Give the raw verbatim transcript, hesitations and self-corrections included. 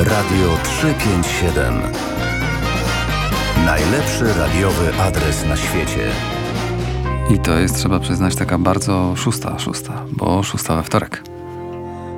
Radio trzysta pięćdziesiąt siedem. Najlepszy radiowy adres na świecie. I to jest, trzeba przyznać, taka bardzo szósta, szósta, bo szósta we wtorek.